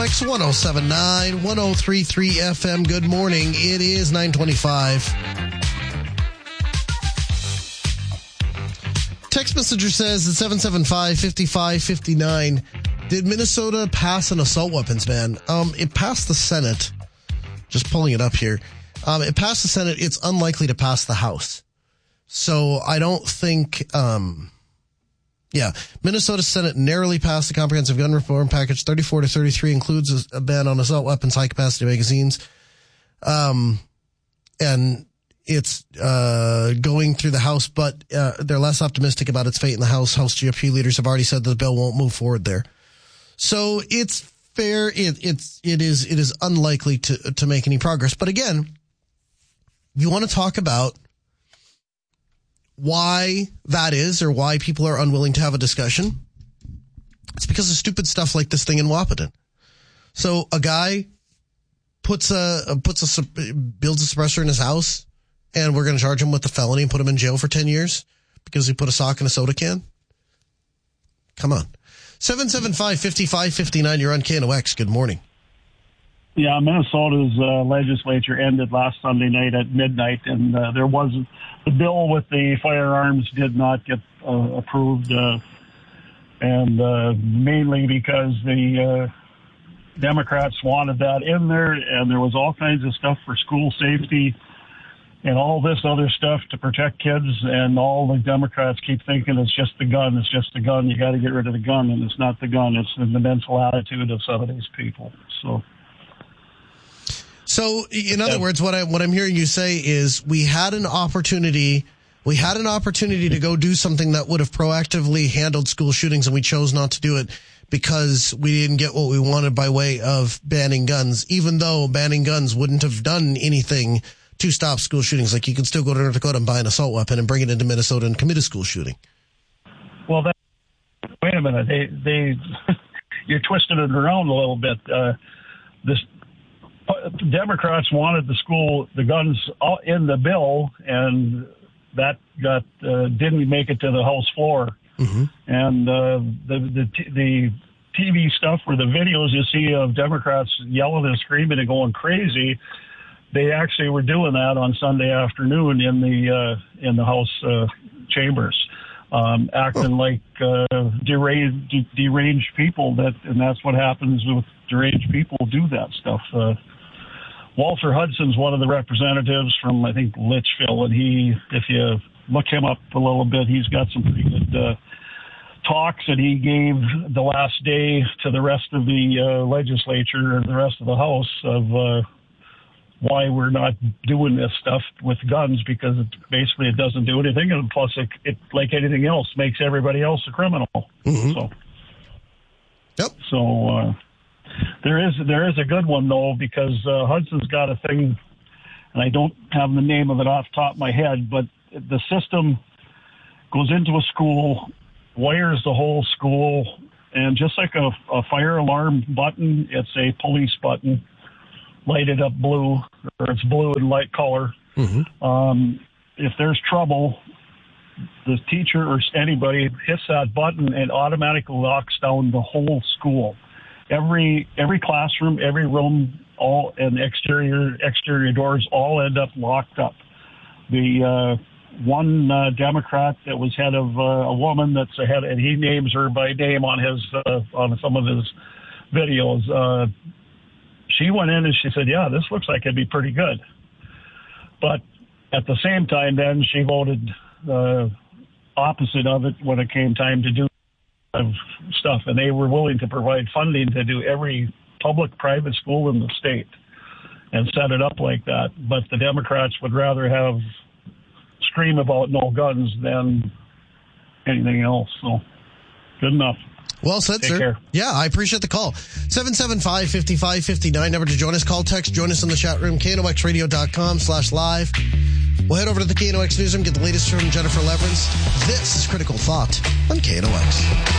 X1079, 1033 FM. Good morning. It is 9:25. Text messenger says at 775-5559, did Minnesota pass an assault weapons ban? It passed the Senate. Just pulling it up here. It passed the Senate. It's unlikely to pass the House. So I don't think, Minnesota Senate narrowly passed the comprehensive gun reform package. 34 to 33 includes a ban on assault weapons, high capacity magazines. And it's going through the House, but they're less optimistic about its fate in the House. House GOP leaders have already said that the bill won't move forward there. So it's fair. It is unlikely to make any progress. But again, you want to talk about why that is, or why people are unwilling to have a discussion? It's because of stupid stuff like this thing in Wahpeton. So a guy builds a suppressor in his house, and we're going to charge him with a felony and put him in jail for 10 years because he put a sock in a soda can? Come on. 775-5559, you're on KNOX. Good morning. Yeah, Minnesota's legislature ended last Sunday night at midnight, and there was the bill with the firearms did not get approved, and mainly because the Democrats wanted that in there, and there was all kinds of stuff for school safety and all this other stuff to protect kids, and all the Democrats keep thinking it's just the gun, you got to get rid of the gun, and it's not the gun, it's the mental attitude of some of these people. So, in other words, what I'm hearing you say is we had an opportunity to go do something that would have proactively handled school shootings, and we chose not to do it because we didn't get what we wanted by way of banning guns, even though banning guns wouldn't have done anything to stop school shootings. Like, you can still go to North Dakota and buy an assault weapon and bring it into Minnesota and commit a school shooting. Well, wait a minute. You're twisting it around a little bit. The Democrats wanted the guns in the bill, and that didn't make it to the House floor. Mm-hmm. And the TV stuff, or the videos you see of Democrats yelling and screaming and going crazy, they actually were doing that on Sunday afternoon in the House chambers, acting like deranged people. And that's what happens with deranged people do that stuff. Walter Hudson's one of the representatives from, I think, Litchfield, and if you look him up a little bit, he's got some pretty good talks that he gave the last day to the rest of the legislature and the rest of the House of why we're not doing this stuff with guns, because it doesn't do anything, and plus it like anything else, makes everybody else a criminal. Mm-hmm. So, yep. So. There is a good one, though, because Hudson's got a thing, and I don't have the name of it off the top of my head, but the system goes into a school, wires the whole school, and just like a fire alarm button, it's a police button, lighted up blue, or it's blue and light color. Mm-hmm. If there's trouble, the teacher or anybody hits that button and automatically locks down the whole school. Every classroom, every room, all and exterior doors all end up locked up. The one Democrat that was head of a woman that's ahead, and he names her by name on some of his videos. She went in and she said, "Yeah, this looks like it'd be pretty good," but at the same time, then she voted opposite of it when it came time to do of stuff, and they were willing to provide funding to do every public-private school in the state and set it up like that. But the Democrats would rather scream about no guns than anything else. So, good enough. Well said, Take sir. Care. Yeah, I appreciate the call. 775-5559, number to join us. Call, text, join us in the chat room, knoxradio.com/live. We'll head over to the KNOX newsroom, get the latest from Jennifer Leverance. This is Critical Thought on KNOX.